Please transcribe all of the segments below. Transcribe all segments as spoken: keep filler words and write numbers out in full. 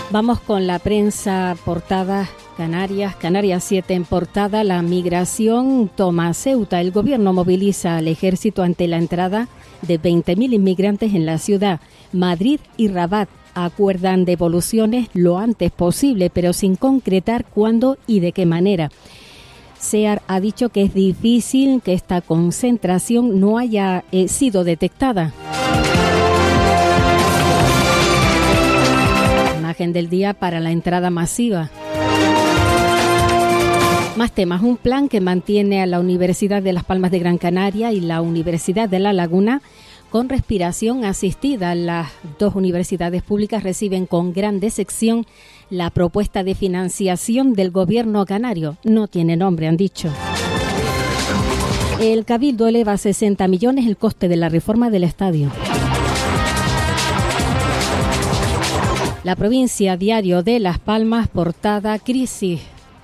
Vamos con la prensa portada. Canarias, Canarias siete en portada. La migración toma Ceuta. El gobierno moviliza al ejército ante la entrada de veinte mil inmigrantes en la ciudad. Madrid y Rabat acuerdan devoluciones lo antes posible, pero sin concretar cuándo y de qué manera. SEAR ha dicho que es difícil que esta concentración no haya eh, sido detectada. Imagen del día para la entrada masiva. Más temas. Un plan que mantiene a la Universidad de Las Palmas de Gran Canaria y la Universidad de La Laguna con respiración asistida. Las dos universidades públicas reciben con gran decepción la propuesta de financiación del gobierno canario. No tiene nombre, han dicho. El Cabildo eleva a sesenta millones el coste de la reforma del estadio. La provincia, Diario de Las Palmas, portada crisis.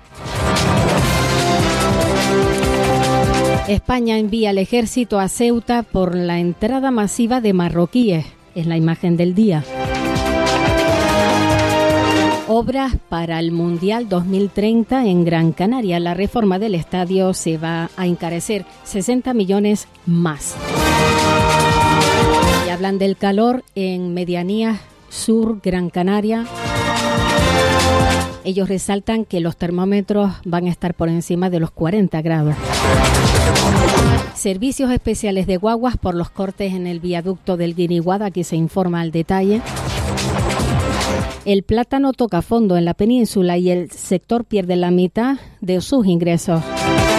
España envía al ejército a Ceuta por la entrada masiva de marroquíes. Es la imagen del día. Obras para el Mundial dos mil treinta en Gran Canaria. La reforma del estadio se va a encarecer sesenta millones más. Y hablan del calor en Medianías Sur, Gran Canaria. Ellos resaltan que los termómetros van a estar por encima de los cuarenta grados. Servicios especiales de guaguas por los cortes en el viaducto del Guiniguada, aquí se informa al detalle. El plátano toca fondo en la península y el sector pierde la mitad de sus ingresos.